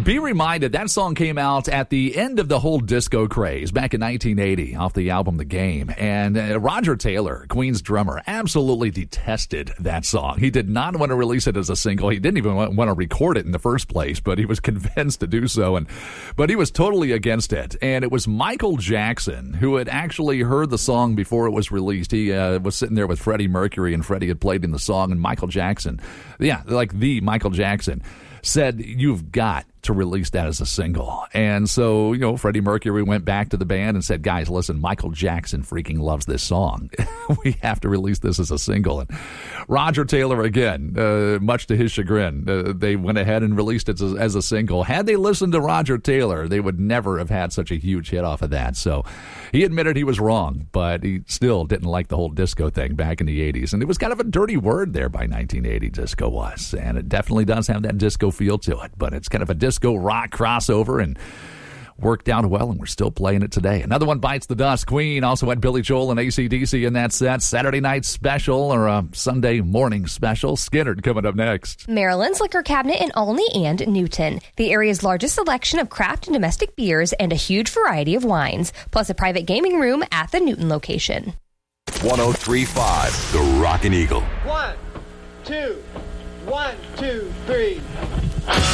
Be reminded, that song came out at the end of the whole disco craze back in 1980 off the album The Game. And Roger Taylor, Queen's drummer, absolutely detested that song. He did not want to release it as a single. He didn't even want to record it in the first place, but he was convinced to do so. But he was totally against it. And it was Michael Jackson who had actually heard the song before it was released. He was sitting there with Freddie Mercury, and Freddie had played in the song, and Michael Jackson, the Michael Jackson, said, "You've got to release that as a single." And so, Freddie Mercury went back to the band and said, "Guys, listen, Michael Jackson freaking loves this song. We have to release this as a single." And Roger Taylor, again, much to his chagrin, they went ahead and released it as a single. Had they listened to Roger Taylor, they would never have had such a huge hit off of that. So he admitted he was wrong, but he still didn't like the whole disco thing back in the 80s. And it was kind of a dirty word there by 1980, disco was. And it definitely does have that disco feel to it, but it's kind of a disco rock crossover and worked out well, and we're still playing it today. Another one bites the dust. Queen also had Billy Joel and AC/DC in that set. Saturday night special, or a Sunday morning special. Skinnerd coming up next. Maryland's Liquor Cabinet in Olney and Newton. The area's largest selection of craft and domestic beers and a huge variety of wines, plus a private gaming room at the Newton location. 103.5, The Rockin' Eagle. 1, 2, 1, 2, 3.